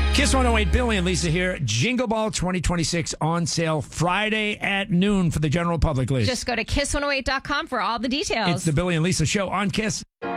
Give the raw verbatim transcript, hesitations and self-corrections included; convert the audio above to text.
Kiss one oh eight, Billy and Lisa here. Jingle Ball twenty twenty-six on sale Friday at noon for the general public, Liz. Just go to kiss one oh eight dot com for all the details. It's the Billy and Lisa show on Kiss.